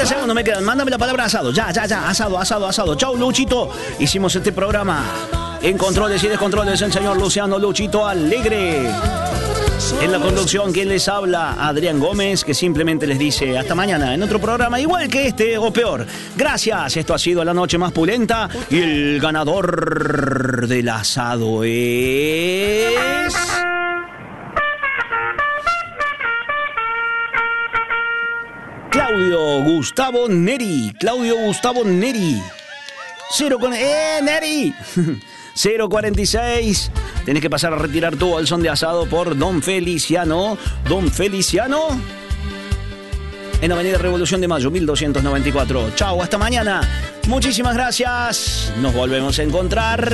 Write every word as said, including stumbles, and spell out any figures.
veinte segundos me quedan. Mándame la palabra asado. Ya, ya, ya. Asado, asado, asado. Chau, Luchito. Hicimos este programa en controles y descontroles el señor Luciano Luchito Alegre. En la conducción, quien les habla, Adrián Gómez, que simplemente les dice hasta mañana en otro programa, igual que este o peor. Gracias, esto ha sido La Noche Más Pulenta y el ganador del asado es... Claudio Gustavo Neri. Claudio Gustavo Neri. Cero con... ¡Eh, Neri! cero cuarenta y seis. Tenés que pasar a retirar tu bolsón de asado por Don Feliciano. Don Feliciano. En Avenida Revolución de Mayo, mil doscientos noventa y cuatro. Chau, hasta mañana. Muchísimas gracias. Nos volvemos a encontrar.